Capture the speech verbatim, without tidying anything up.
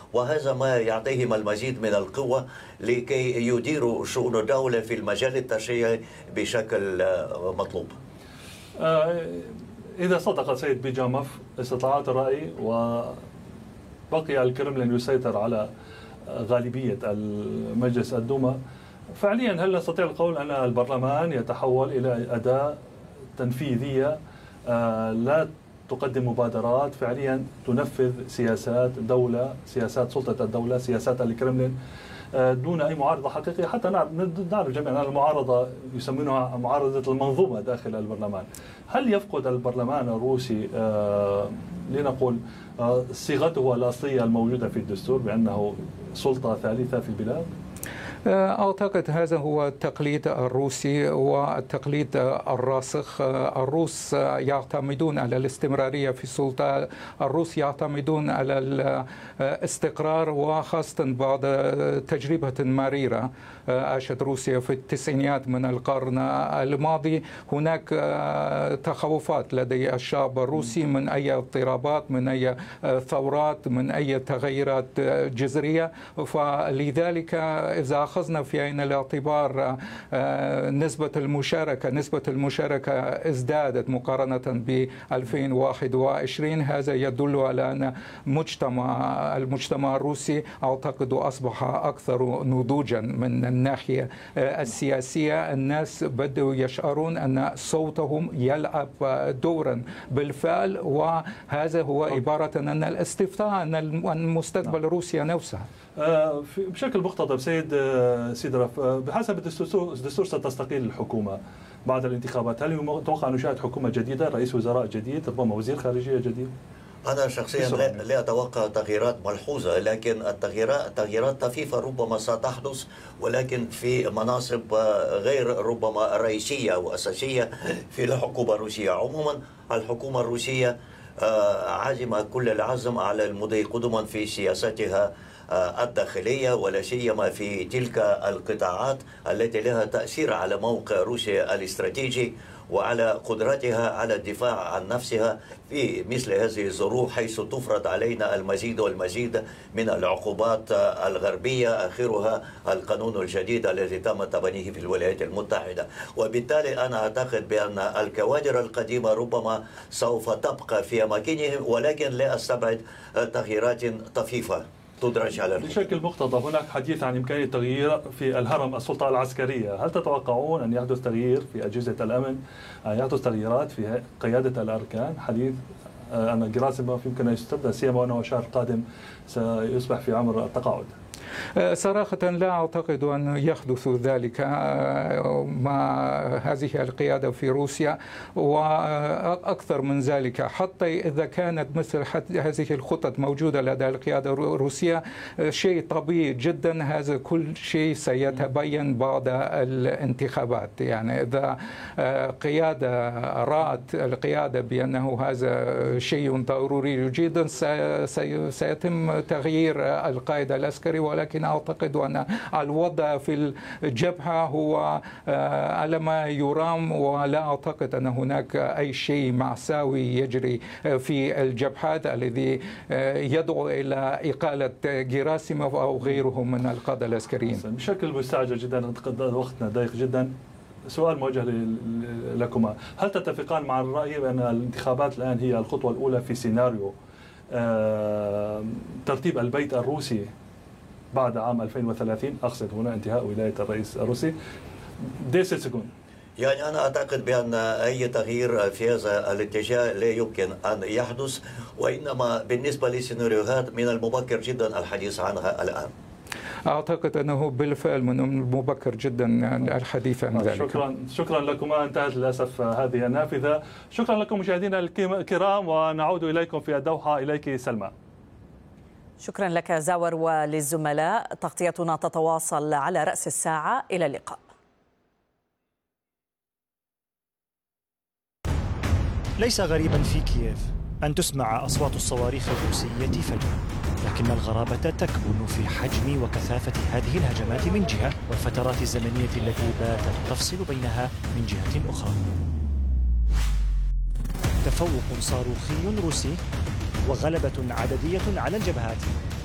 وهذا ما يعطيهم المزيد من القوة لكي يديروا شؤون الدولة في المجال التشريعي بشكل مطلوب. إذا صدق السيد بيجاموف استطلاعات الرأي وبقي الكرملين يسيطر على غالبية المجلس الدوما، فعليا هل نستطيع القول أن البرلمان يتحول إلى أداة تنفيذية لا تقدم مبادرات فعليا تنفذ سياسات دولة، سياسات سلطة الدولة، سياسات الكرملين دون أي معارضة حقيقية؟ حتى نعرف جميعا أن المعارضة يسمونها معارضة المنظومة داخل البرلمان. هل يفقد البرلمان الروسي لنقول صيغته الأصلية الموجودة في الدستور بأنه سلطة ثالثة في البلاد؟ أعتقد هذا هو التقليد الروسي والتقليد الراسخ. الروس يعتمدون على الاستمرارية في السلطة، الروس يعتمدون على الاستقرار، وخاصة بعد تجربة مريرة عاشت روسيا في التسعينيات من القرن الماضي. هناك تخوفات لدي الشعب الروسي من أي اضطرابات، من أي ثورات، من أي تغيرات جذرية. فلذلك إذا أخذنا في عين الاعتبار نسبة المشاركة نسبة المشاركة ازدادت مقارنة ب ألفين وواحد وعشرين، هذا يدل على أن مجتمع المجتمع الروسي أعتقد أصبح أكثر نضوجا من الناحية السياسية. الناس بدأوا يشعرون أن صوتهم يلعب دورا بالفعل، وهذا هو عبارة عن الاستفتاء عن مستقبل روسيا نفسها. بشكل مختصر سيد سيدرف، بحسب الدستور الدستور ستستقيل الحكومة بعد الانتخابات، هل يتوقع أن نشاهد حكومة جديدة، رئيس وزراء جديد، ربما وزير خارجية جديد؟ أنا شخصيا لا, لا أتوقع تغييرات ملحوظة، لكن التغييرات تغييرات طفيفة ربما ستحدث، ولكن في مناصب غير ربما رئيسية وأساسية في الحكومة الروسية. عموما الحكومة الروسية عازمة كل العزم على المضي قدما في سياستها الداخلية، ولا سيما في تلك القطاعات التي لها تأثير على موقع روسيا الاستراتيجي وعلى قدرتها على الدفاع عن نفسها في مثل هذه الظروف، حيث تفرض علينا المزيد والمزيد من العقوبات الغربية، آخرها القانون الجديد الذي تم تبنيه في الولايات المتحدة. وبالتالي أنا أعتقد بأن الكوادر القديمة ربما سوف تبقى في أماكنهم، ولكن لا أستبعد تغييرات طفيفة تدرج على الحكومة. بشكل مقتضى هناك حديث عن إمكانية التغيير في الهرم السلطة العسكرية، هل تتوقعون أن يحدث تغيير في أجهزة الأمن، أن يحدث تغييرات في قيادة الأركان؟ حديث أن جراسيموف يمكن أن يستبدل، سيما وأنه الشهر القادم سيصبح في عمر التقاعد. صراحة لا أعتقد أن يحدث ذلك مع هذه القيادة في روسيا، وأكثر من ذلك حتى إذا كانت مثل هذه الخطط موجودة لدى القيادة الروسية شيء طبيعي جدا. هذا كل شيء سيتبين بعد الانتخابات. يعني إذا قيادة رأت القيادة بأنه هذا شيء ضروري جدا سيتم تغيير القائد العسكري، ولكن أعتقد أن الوضع في الجبهة هو على ما يرام، ولا أعتقد أن هناك أي شيء مأساوي يجري في الجبهات الذي يدعو إلى إقالة جراسيموف أو غيره من القادة العسكريين. بشكل مستعجل جدا، وقتنا ضيق جدا، سؤال موجه لكما، هل تتفقان مع الرأي بأن الانتخابات الآن هي الخطوة الأولى في سيناريو ترتيب البيت الروسي بعد عام ألفين وثلاثين، أقصد هنا انتهاء ولاية الرئيس الروسي؟ ديسة سكون. يعني أنا أعتقد بأن أي تغيير في هذا الاتجاه لا يمكن أن يحدث، وإنما بالنسبة للسيناريوهات من المبكر جدا الحديث عنها الآن. أعتقد أنه بالفعل من المبكر جدا الحديث عن ذلك. شكرا شكرا لكما، انتهت للأسف هذه النافذة. شكرا لكم مشاهدينا الكرام، ونعود إليكم في الدوحة. إليك سلمى. شكرا لك زاور وللزملاء. تغطيتنا تتواصل على رأس الساعة. إلى اللقاء. ليس غريبا في كييف أن تسمع أصوات الصواريخ الروسية فجأة، لكن الغرابة تكمن في حجم وكثافة هذه الهجمات من جهة، والفترات الزمنية التي باتت تفصل بينها من جهة أخرى. تفوق صاروخي روسي وغلبة عددية على الجبهات